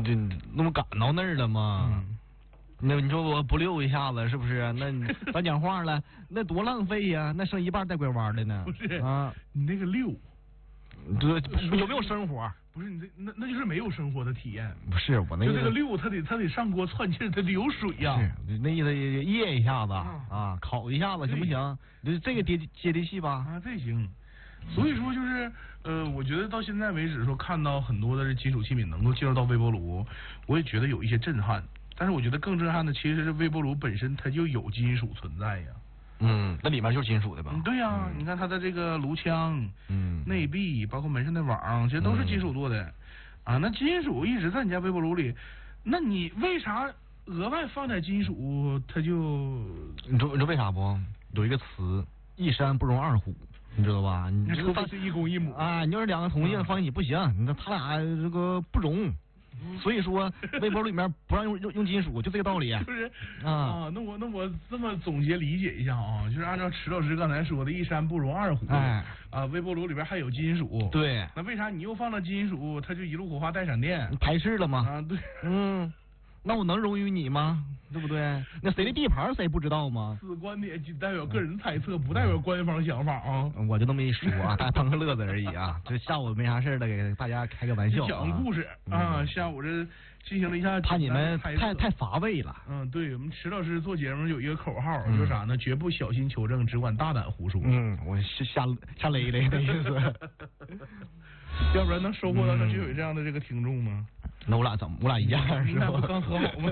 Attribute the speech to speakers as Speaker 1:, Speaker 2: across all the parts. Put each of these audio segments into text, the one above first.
Speaker 1: 这那么赶到那儿了吗？那你说我不溜一下子是不是？那咱讲话了，那多浪费呀！那剩一半带拐弯的呢。
Speaker 2: 不是
Speaker 1: 啊，
Speaker 2: 你那个溜，
Speaker 1: 这有没有生活？
Speaker 2: 不是你这那就是没有生活的体验。
Speaker 1: 不是我那
Speaker 2: 就这个溜，它得上锅窜气儿，它得有水呀。
Speaker 1: 是那意思噎一下子啊，烤一下子行不行？这个接地气吧？
Speaker 2: 啊，这行。所以说就是我觉得到现在为止说看到很多的金属器皿能够进入到微波炉，我也觉得有一些震撼。但是我觉得更震撼的其实是微波炉本身它就有金属存在呀。
Speaker 1: 那里面就是金属的吧？
Speaker 2: 对呀，你看它的这个炉腔，内壁，包括门上的网，其实都是金属做的啊。那金属一直在你家微波炉里，那你为啥额外放点金属，它就
Speaker 1: 你知道为啥不？有一个词，一山不容二虎。你知道吧？你
Speaker 2: 除非是一公一母
Speaker 1: 啊！你要是两个同性放一起不行，那他俩这个不容。所以说微波炉里面不让用金属，就这个道理。
Speaker 2: 就是啊，那我这么总结理解一下啊，就是按照池老师刚才说的，一山不容二虎。微波炉里边还有金属。
Speaker 1: 对。
Speaker 2: 那为啥你又放了金属，它就一路火花带闪电？
Speaker 1: 排斥了吗？
Speaker 2: 啊，对。
Speaker 1: 那我能容于你吗？对不对？那谁的地盘谁不知道吗？
Speaker 2: 此观点仅代表个人猜测，不代表官方想法啊。
Speaker 1: 我就那么一说啊，大家碰个乐子而已啊。这下午没啥事的，给大家开个玩笑。
Speaker 2: 讲故事啊，下午这进行了一下。
Speaker 1: 怕你们太乏味了。
Speaker 2: 对，我们池老师做节目有一个口号，说啥呢？绝不小心求证，只管大胆胡说。
Speaker 1: 我是下雷的意思。
Speaker 2: 要不然能收获到像就有这样的这个听众吗？
Speaker 1: 那我俩一样是吧？
Speaker 2: 那不刚和好吗？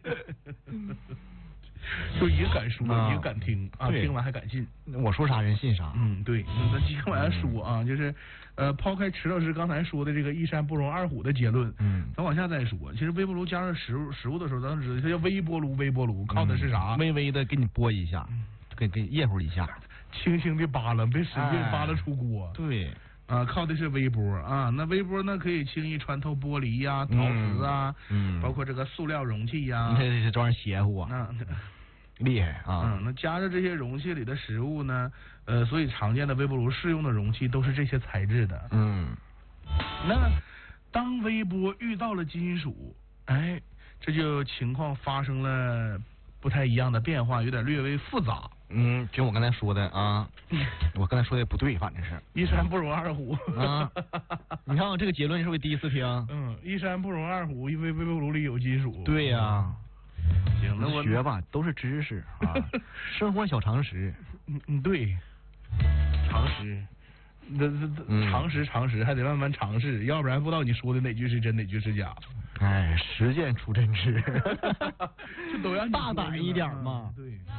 Speaker 2: 就一个敢说，一个敢听啊，听完还敢信。
Speaker 1: 我说啥人信啥。
Speaker 2: 对。那咱今天往下说啊，就是抛开池老师刚才说的这个一山不容二虎的结论，咱往下再说。其实微波炉加热食物的时候，咱知道它叫微波炉，靠的是啥？
Speaker 1: 微微的给你拨一下，给噎乎一下，
Speaker 2: 轻轻的扒拉，别使劲扒拉出锅。
Speaker 1: 对。
Speaker 2: 靠的是微波啊，那微波呢可以轻易穿透玻璃呀、陶瓷啊，包括这个塑料容器呀，
Speaker 1: 这玩意儿邪乎啊，厉害啊。
Speaker 2: 那加热这些容器里的食物呢，所以常见的微波炉适用的容器都是这些材质的。那当微波遇到了金属，这就情况发生了不太一样的变化，有点略微复杂。
Speaker 1: 就我刚才说的啊，我刚才说的不对，反正是
Speaker 2: 一山不容二虎
Speaker 1: 啊。你看我这个结论是不是第一次听？
Speaker 2: 一山不容二虎，因为微波炉里有金属。
Speaker 1: 对呀。
Speaker 2: 行，那我
Speaker 1: 学吧，都是知识啊，生活小常识。
Speaker 2: 对，常识。常识还得慢慢尝试，要不然不知道你说的哪句是真哪句是假。
Speaker 1: 实践出真知。
Speaker 2: 这都让你
Speaker 1: 大胆一点嘛。
Speaker 2: 对。